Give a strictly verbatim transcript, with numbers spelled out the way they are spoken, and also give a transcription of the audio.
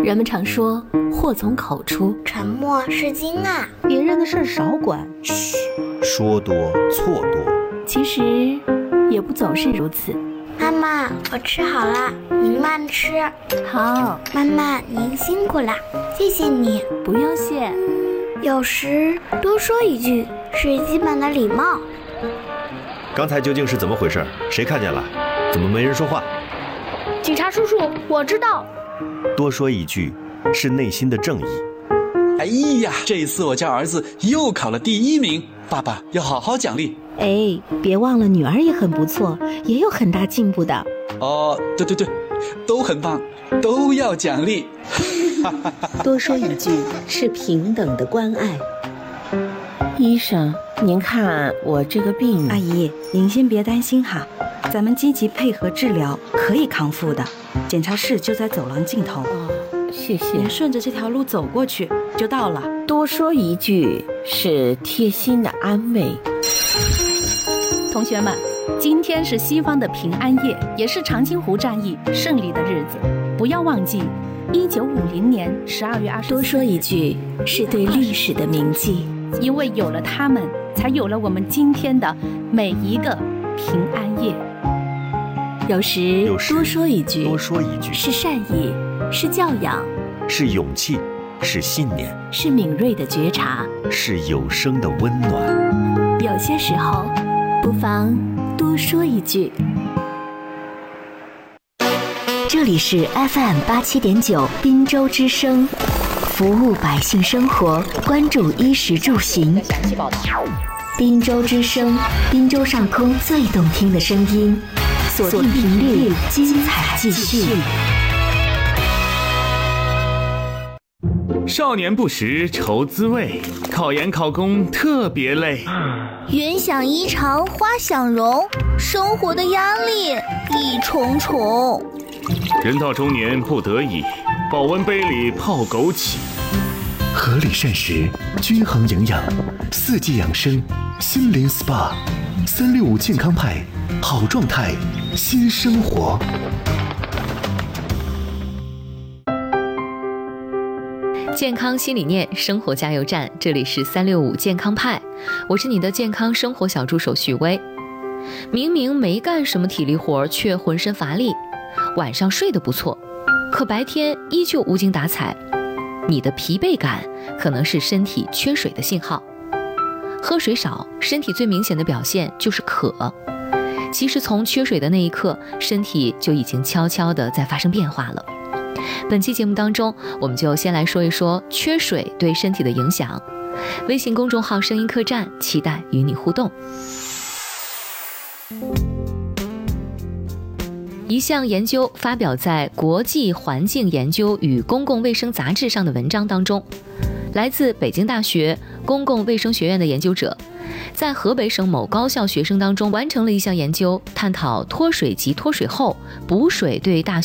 人们常说祸从口出， 沉默是金啊。 别人的事少管， 嘘，说多错多。 其实也不总是如此。 妈妈，我吃好了，您慢吃。 好， 妈妈您辛苦了，谢谢你。 不用谢。 有时多说一句是基本的礼貌。 刚才究竟是怎么回事？谁看见了？怎么没人说话？ 警察叔叔，我知道。 多说一句是内心的正义。 哎呀，这次我家儿子又考了第一名，爸爸要好好奖励。 哎，别忘了女儿也很不错，也有很大进步的。 哦，对对对，都很棒，都要奖励。 多说一句是平等的关爱。 医生，您看我这个病…… 阿姨，您先别担心哈，咱们积极配合治疗，可以康复的。检查室就在走廊尽头。 哦，谢谢。 您顺着这条路走过去就到了。 多说一句是贴心的安慰。 同学们，今天是西方的平安夜，也是长津湖战役胜利的日子。不要忘记，一九五零年十二月二十四日。 多说一句是对历史的铭记， 因为有了他们，才有了我们今天的每一个平安夜。 有时多说一句， 多说一句是善意，是教养， 是勇气，是信念， 是敏锐的觉察， 是有声的温暖。 有些时候，不妨多说一句。这里是 F M 八七点九滨州之声，服务百姓生活，关注衣食住行。滨州之声，滨州上空最动听的声音。锁定频率，精彩继续。 少年不识愁滋味，考研考公特别累。 云想衣裳花想容，生活的压力一重重。 人到中年不得已，保温杯里泡枸杞。 合理膳食，均衡营养，四季养生，心灵 S P A， 三六五健康派，好状态，新生活。 健康新理念，生活加油站，这里是三六五健康派，我是你的健康生活小助手许巍。明明没干什么体力活，却浑身乏力，晚上睡得不错，可白天依旧无精打采，你的疲惫感可能是身体缺水的信号。喝水少，身体最明显的表现就是渴。其实从缺水的那一刻，身体就已经悄悄地在发生变化了。本期节目当中，我们就先来说一说缺水对身体的影响。微信公众号声音客栈，期待与你互动。一项研究发表在《国际环境研究与公共卫生杂志》上的文章当中，来自北京大学公共卫生学院的研究者，在河北省某高校学生当中完成了一项研究，探讨脱水及脱水后补水对大